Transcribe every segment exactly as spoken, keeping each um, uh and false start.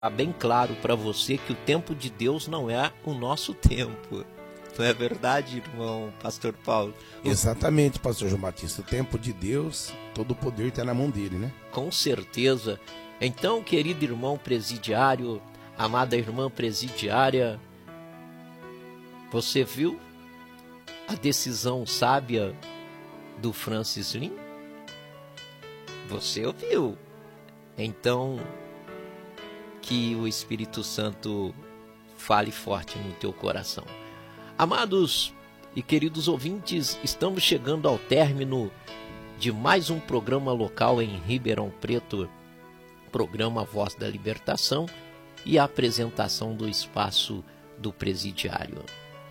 bem claro para você que o tempo de Deus não é o nosso tempo. Não é verdade, irmão Pastor Paulo? Exatamente, Pastor João Batista. O tempo de Deus, todo o poder está na mão dele, né? Com certeza. Então, querido irmão presidiário, amada irmã presidiária, você viu a decisão sábia do Francis Lin? Você ouviu? Então, que o Espírito Santo fale forte no teu coração. Amados e queridos ouvintes, estamos chegando ao término de mais um programa local em Ribeirão Preto, programa Voz da Libertação, e a apresentação do espaço do presidiário.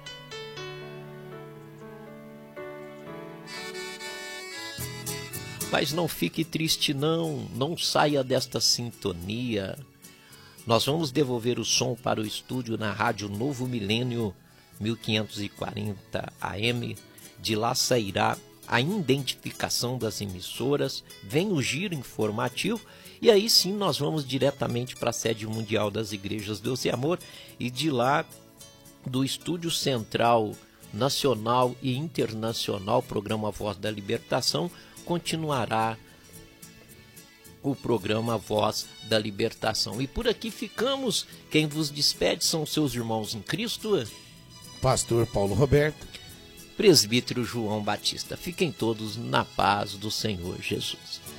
Mas não fique triste não, não saia desta sintonia. Nós vamos devolver o som para o estúdio na Rádio Novo Milênio mil quinhentos e quarenta A M. De lá sairá a identificação das emissoras, vem o giro informativo e aí sim nós vamos diretamente para a sede mundial das Igrejas Deus e Amor, e de lá do Estúdio Central Nacional e Internacional, programa Voz da Libertação, continuará o programa Voz da Libertação. E por aqui ficamos. Quem vos despede são seus irmãos em Cristo, Pastor Paulo Roberto, Presbítero João Batista. Fiquem todos na paz do Senhor Jesus.